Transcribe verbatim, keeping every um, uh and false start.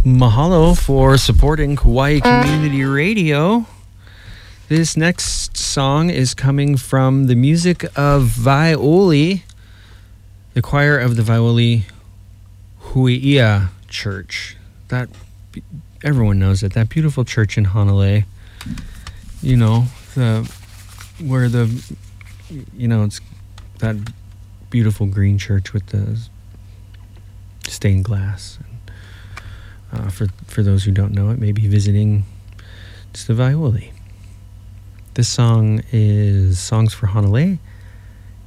Mahalo for supporting Kauai Community Radio. This next song is coming from the music of Waioli, the choir of the Waioli Hui'ia Church. That everyone knows it. That beautiful church in Hanalei. You know, the where the you know it's that beautiful green church with the stained glass. Uh, for for those who don't know it, maybe visiting just the Waioli. This song is Songs for Hanalei